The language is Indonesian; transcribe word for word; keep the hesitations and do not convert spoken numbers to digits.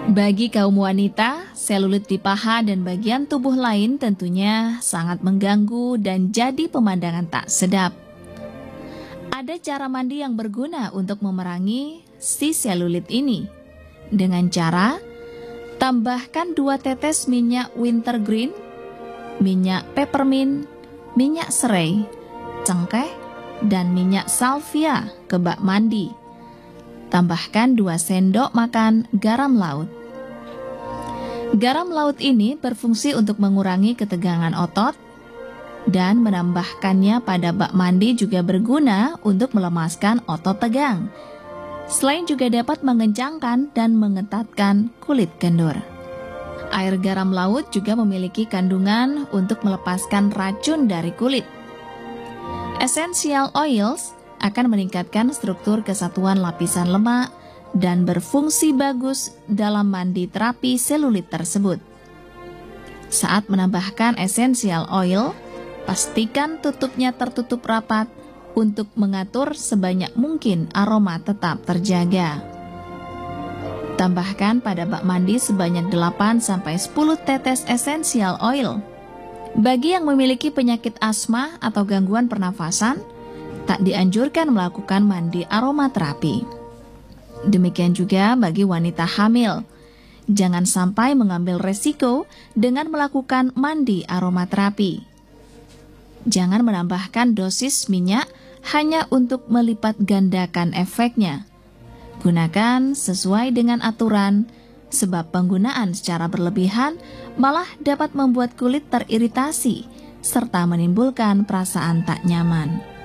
Bagi kaum wanita, selulit di paha dan bagian tubuh lain tentunya sangat mengganggu dan jadi pemandangan tak sedap. Ada cara mandi yang berguna untuk memerangi si selulit ini. Dengan cara, tambahkan dua tetes minyak wintergreen, minyak peppermint, minyak serai, cengkeh, dan minyak salvia ke bak mandi. Tambahkan dua sendok makan garam laut. Garam laut ini berfungsi untuk mengurangi ketegangan otot, dan menambahkannya pada bak mandi juga berguna untuk melemaskan otot tegang. Selain juga dapat mengencangkan dan mengetatkan kulit kendur. Air garam laut juga memiliki kandungan untuk melepaskan racun dari kulit. Essential oils akan meningkatkan struktur kesatuan lapisan lemak dan berfungsi bagus dalam mandi terapi selulit tersebut. Saat menambahkan essential oil, pastikan tutupnya tertutup rapat untuk mengatur sebanyak mungkin aroma tetap terjaga. Tambahkan pada bak mandi sebanyak delapan sampai sepuluh tetes essential oil. Bagi yang memiliki penyakit asma atau gangguan pernafasan, tak dianjurkan melakukan mandi aromaterapi. Demikian juga bagi wanita hamil. Jangan sampai mengambil resiko dengan melakukan mandi aromaterapi. Jangan menambahkan dosis minyak hanya untuk melipat gandakan efeknya. Gunakan sesuai dengan aturan, sebab penggunaan secara berlebihan malah dapat membuat kulit teriritasi serta menimbulkan perasaan tak nyaman.